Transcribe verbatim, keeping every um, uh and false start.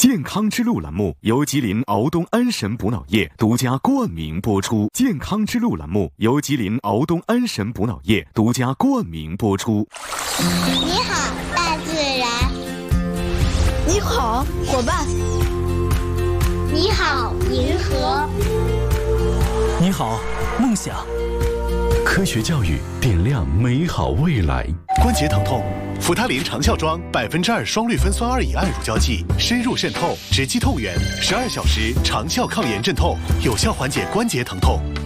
健康之路栏目由吉林敖东安神补脑液独家冠名播出。健康之路栏目由吉林敖东安神补脑液独家冠名播出。 你好，大自然。 你好，伙伴。 你好，银河。 你好，梦想。 科学教育点亮美好未来。 关节疼痛，扶他林长效庄百分之二双氯芬酸二乙胺乳胶剂，深入渗透，直击痛源，十二小时长效抗炎镇痛，有效缓解关节疼痛。